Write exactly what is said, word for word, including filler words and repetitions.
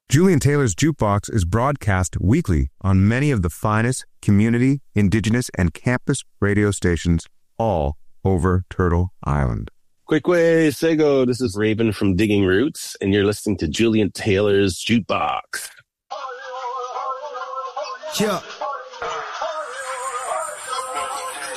Julian Taylor's Jukebox is broadcast weekly on many of the finest community, indigenous, and campus radio stations all over Turtle Island. Kwekwe, Sego, this is Raven from Digging Roots, and you're listening to Julian Taylor's Jukebox. Yeah.